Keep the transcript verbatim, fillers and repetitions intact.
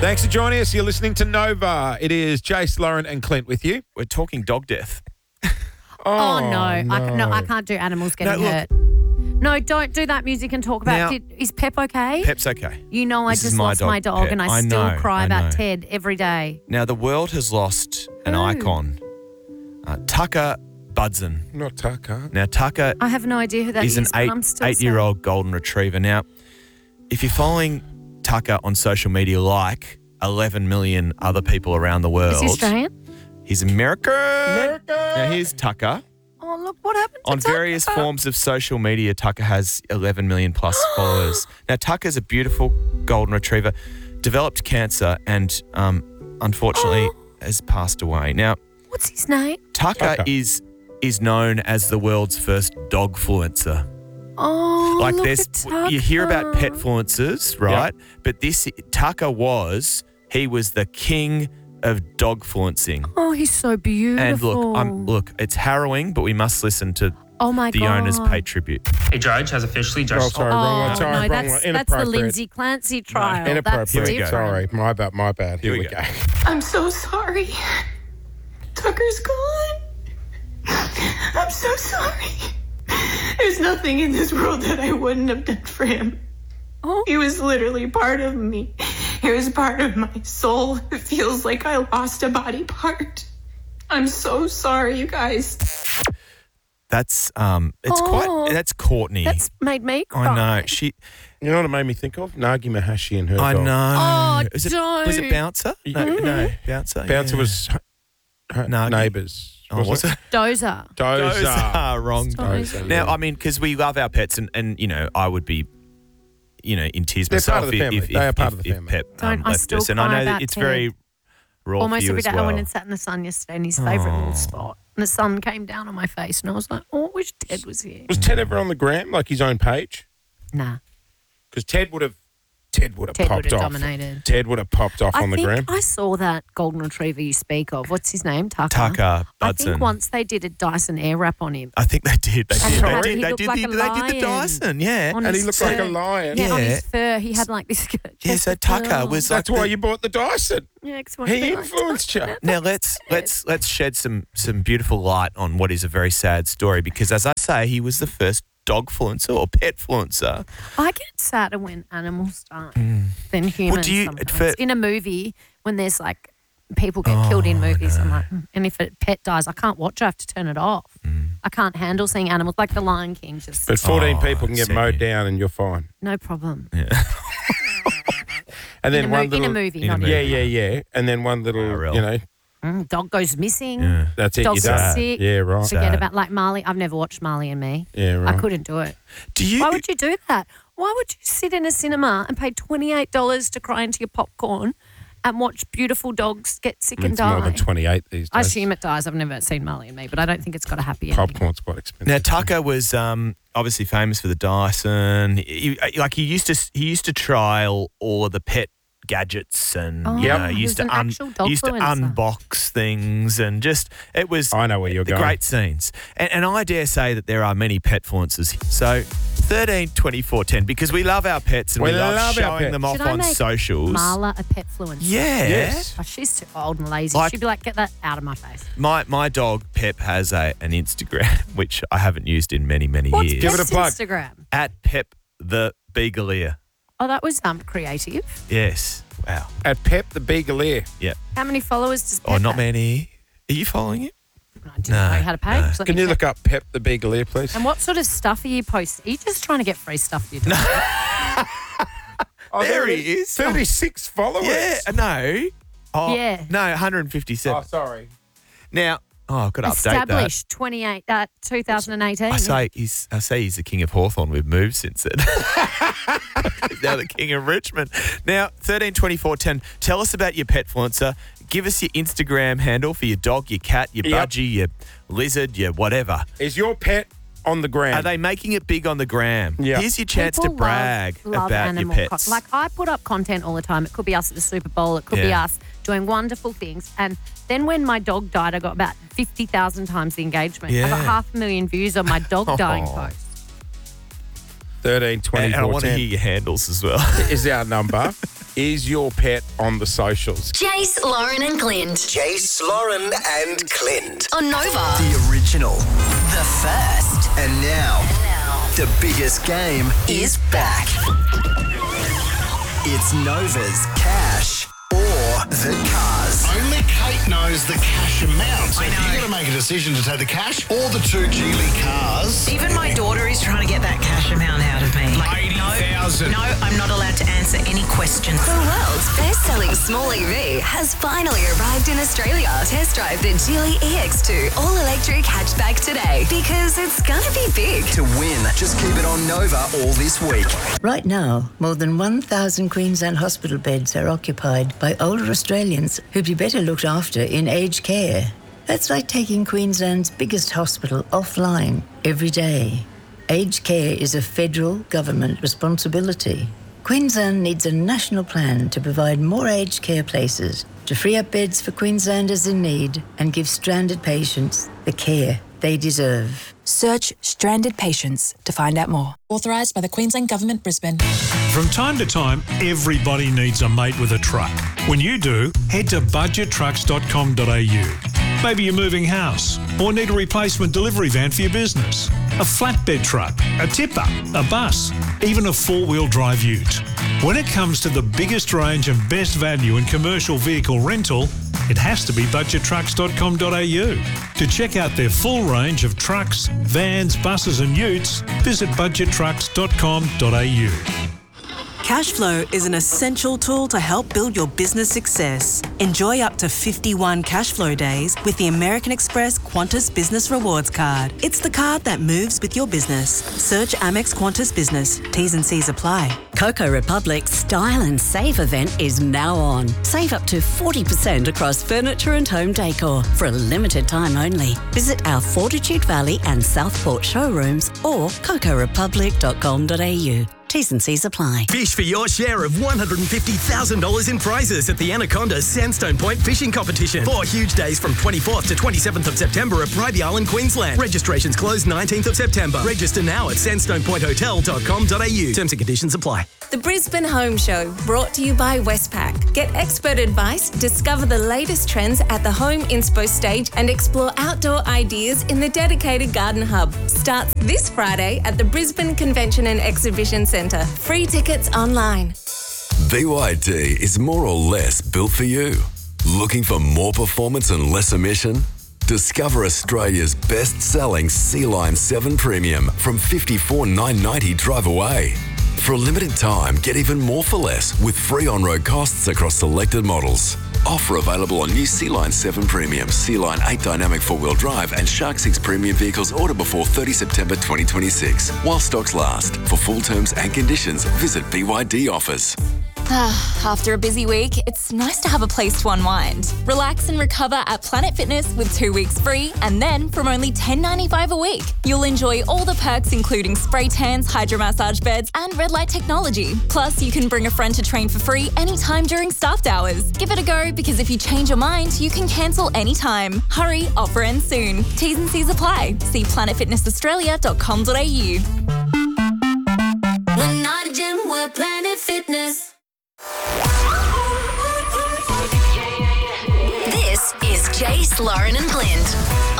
Thanks for joining us. You're listening to Nova. It is Jace, Lauren and Clint with you. We're talking dog death. Oh, no. I, no, I can't do animals getting No, look- hurt. No, don't do that music and talk about Now- Did, is Pep okay? Pep's okay. You know, I This is just my lost dog, my dog Pep. and I, I still know, cry I about know. Ted every day. Now, the world has lost an Who? icon, uh, Tucker Budson. Not Tucker. Now, Tucker I have no idea who that is is. an but eight, I'm still eight-year-old golden retriever. Now, if you're following Tucker on social media like eleven million other people around the world. sad. Is he Australian? He's American. America. Now, here's Tucker. Oh, look what happened to On Tucker. various forms of social media, Tucker has eleven million plus followers. Now, Tucker's a beautiful golden retriever, developed cancer and um, unfortunately Oh. has passed away. Now, What's his name? Tucker Tucker. is is known as the world's first dogfluencer. Oh, Like look there's, at Tucker. you hear about petfluencers, right? But this Tucker was he was the king of dogfluencing. Oh, he's so beautiful. And look, I'm look, it's harrowing, but we must listen to oh my the God. owners pay tribute. A judge has officially Oh, judged. sorry, Oh, wrong one. Sorry, no, wrong that's, one. that's the Inappropriate. Lindsay Clancy trial. Inappropriate. That's Here we go. different. Sorry, my bad, my bad. Here, Here we we go. go. I'm so sorry. Tucker's gone. I'm so sorry. There's nothing in this world that I wouldn't have done for him. Oh. He was literally part of me. He was part of my soul. It feels like I lost a body part. I'm so sorry, you guys. That's um, it's Oh. quite. That's Courtney. That's made me cry. I know she. You know what it made me think of? Nagi Mahashi and her I dog. know. Oh, was it was it don't. Bouncer? No, no, Bouncer. Bouncer yeah. was her Nagi. neighbours. Oh, was it? Dozer. Dozer. Dozer. Wrong. Dozer. Now, I mean, because we love our pets, and, and you know, I would be, you know, in tears They're myself part of the if, family. if, They are if, part if, of the if family. Pep um, Don't I left still us, and I cry know that about it's Ted. very raw Almost for you every as day. well. I went and sat in the sun yesterday in his favourite little spot. And the sun came down on my face and I was like, oh, I wish Ted was here. Was Ted ever on the gram, like his own page? Nah. Because Ted would have, Ted would have Ted popped would have off. dominated. Ted would have popped off I on the think gram. I saw that golden retriever you speak of. What's his name? Tucker. Tucker I Budson. think once they did a Dyson air wrap on him. I think they did. They And did. how They he did. They looked did, like the, a they did the lion Dyson. Yeah. on And he his looked fur. like a lion. Yeah, on Yeah. his fur. He had like this. Yeah. So Tucker was like. That's why the- you bought the Dyson. Yeah, 'cause He he influenced you. Now let's let's let's shed some some beautiful light on what is a very sad story, because as I say, he was the first dogfluencer or petfluencer. I get sadder when animals die than humans. do you- sometimes. for- in a movie, when there's like people get killed in movies, I'm like, mm. and if a pet dies, I can't watch. I have to turn it off. I can't handle seeing animals like the Lion King. Just But fourteen Oh, people can get see. mowed down and you're fine. no problem. And then in, a mo- one in little, a movie, in a not movie. Yeah, yeah, yeah. And then one little, Oh, real. you know, Mm, dog goes missing. Yeah. that's it. Dog's You're done. sick. Yeah, right. Forget Sad. about like Marley. I've never watched Marley and Me. Yeah, right. I couldn't do it. Do you? Why would you do that? Why would you sit in a cinema and pay twenty-eight dollars to cry into your popcorn and watch beautiful dogs get sick and It's die? more than twenty-eight these days. I assume it dies. I've never seen Marley and Me, but I don't think it's got a happy ending. Popcorn's quite expensive. Now Tucker was um, obviously famous for the Dyson. He, like he used to, he used to trial all of the pet gadgets, and Oh, you know, he used was to an un, actual dog used to influencer. unbox things, and just it was. I know where you're the going. great scenes, and, and I dare say that there are many petfluencers. So thirteen, twenty-four, ten, because we love our pets and we, We love, love our showing pets. them off Should I on make socials. Marla a petfluencer? Yeah. Yes. Oh, she's too old and lazy. Like- She'd be like, get that out of my face. My my dog Pep has a an Instagram which I haven't used in many many What's years. Give it a Pep's plug. Instagram? At Pep the Beagleier. Oh, that was um creative. Yes. Wow. At Pep the Beagleier. Yeah. How many followers does Pep Oh, not have? many. Are you following it? I didn't No, know how to pay. no. Just let Can me you check. look up Pep the Beagleier, please? And what sort of stuff are you posting? Are you just trying to get free stuff for your dog? Oh, There he is. thirty-six followers. Yeah. No. Oh, Yeah. No, one hundred fifty-seven. Oh, sorry. Now, oh, I've got to update that. Established twenty-eight, uh, two thousand eighteen. I say he's. I say he's the king of Hawthorn. We've moved since then. He's now the king of Richmond. Now, thirteen, twenty-four, ten. Tell us about your petfluencer. Give us your Instagram handle for your dog, your cat, your Yep. budgie, your lizard, your whatever. Is your pet on the gram? Are they making it big on the gram? Yeah. Here's your chance People to brag love, love about your animal pets. co- like I put up content all the time. It could be us at the Super Bowl. It could be Yeah. us doing wonderful things. And then when my dog died, I got about fifty thousand times the engagement. I got Yeah. half a million views on my dog dying Oh. post. thirteen, and, twenty-four, and I want to ten hear your handles as well. is our number. is your pet on the socials? Jace, Lauren and Clint. Jace, Lauren and Clint. On Nova. The original. The first. And now, the biggest game Is back. It's Nova's Cash or the Cars. Only Kate knows the cash amount. So if you've got to make a decision to take the cash or the two Geely cars. Even my daughter is trying to get that cash amount out of me. Like, eighty thousand. No, I'm not allowed to answer any questions. The world's best-selling small E V has finally arrived in Australia. Test drive the Geely E X two all-electric hatchback today because it's gonna be big. To win, just keep it on Nova all this week. Right now, more than one thousand Queensland hospital beds are occupied by older Australians who'd be better looked after in aged care. That's like taking Queensland's biggest hospital offline every day. Aged care is a federal government responsibility. Queensland needs a national plan to provide more aged care places, to free up beds for Queenslanders in need and give stranded patients the care they deserve. Search Stranded Patients to find out more. Authorised by the Queensland Government, Brisbane. From time to time, everybody needs a mate with a truck. When you do, head to budget trucks dot com dot a u. Maybe you're moving house or need a replacement delivery van for your business, a flatbed truck, a tipper, a bus, even a four-wheel drive ute. When it comes to the biggest range and best value in commercial vehicle rental, it has to be budget trucks dot com dot a u. To check out their full range of trucks, vans, buses and utes, visit budget trucks dot com dot a u. Cashflow is an essential tool to help build your business success. Enjoy up to fifty-one Cashflow days with the American Express Qantas Business Rewards Card. It's the card that moves with your business. Search Amex Qantas Business. T's and C's apply. Coco Republic's Style and Save event is now on. Save up to forty percent across furniture and home decor for a limited time only. Visit our Fortitude Valley and Southport showrooms or coco republic dot com dot a u. T's and C's apply. Fish for your share of one hundred fifty thousand dollars in prizes at the Anaconda Sandstone Point Fishing Competition. Four huge days from twenty-fourth to twenty-seventh of September at Bribie Island, Queensland. Registrations close nineteenth of September. Register now at sandstone point hotel dot com dot a u. Terms and conditions apply. The Brisbane Home Show, brought to you by Westpac. Get expert advice, discover the latest trends at the Home Inspo stage and explore outdoor ideas in the dedicated Garden Hub. Starts this Friday at the Brisbane Convention and Exhibition Centre. Free tickets online. B Y D is more or less built for you. Looking for more performance and less emission? Discover Australia's best-selling Sea-Line seven Premium from fifty-four thousand nine hundred ninety dollars drive away. For a limited time, get even more for less with free on-road costs across selected models. Offer available on new Sea-Line seven Premium, Sea-Line eight Dynamic four-wheel drive and Shark six Premium vehicles order before thirtieth of September twenty twenty-six. While stocks last. For full terms and conditions, visit B Y D Offers. After a busy week, it's nice to have a place to unwind. Relax and recover at Planet Fitness with two weeks free, and then from only ten dollars ninety-five a week. You'll enjoy all the perks including spray tans, hydro massage beds, and red light technology. Plus, you can bring a friend to train for free anytime during staffed hours. Give it a go because if you change your mind, you can cancel anytime. Hurry, offer ends soon. T's and C's apply. See planet fitness australia dot com dot a u. We're not a gym, we're Planet Fitness. This is Jace, Lauren and Clint.